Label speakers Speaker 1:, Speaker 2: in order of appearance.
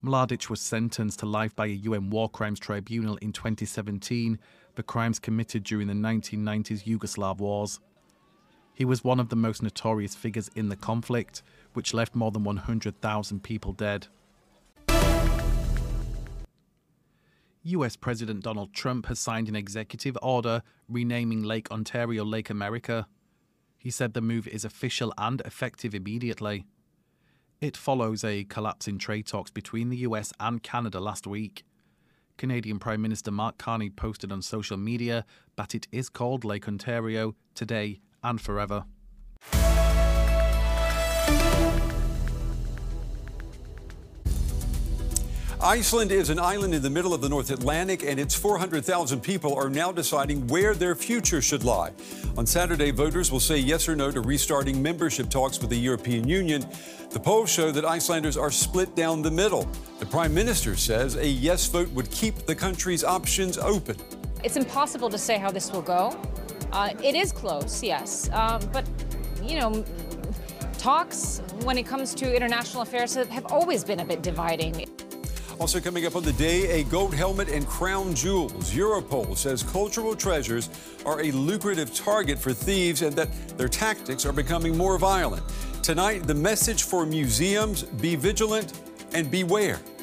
Speaker 1: Mladic was sentenced to life by a UN War Crimes Tribunal in 2017 for crimes committed during the 1990s Yugoslav wars. He was one of the most notorious figures in the conflict, which left more than 100,000 people dead. US President Donald Trump has signed an executive order renaming Lake Ontario Lake America. He said the move is official and effective immediately. It follows a collapse in trade talks between the US and Canada last week. Canadian Prime Minister Mark Carney posted on social media that it is called Lake Ontario today and forever.
Speaker 2: Iceland is an island in the middle of the North Atlantic, and its 400,000 people are now deciding where their future should lie. On Saturday, voters will say yes or no to restarting membership talks with the European Union. The polls show that Icelanders are split down the middle. The Prime Minister says a yes vote would keep the country's options open.
Speaker 3: It's impossible to say how this will go. It is close, yes, but, you know, talks when it comes to international affairs have always been a bit dividing.
Speaker 2: Also coming up on the day, a gold helmet and crown jewels. Europol says cultural treasures are a lucrative target for thieves and that their tactics are becoming more violent. Tonight, the message for museums: be vigilant and beware.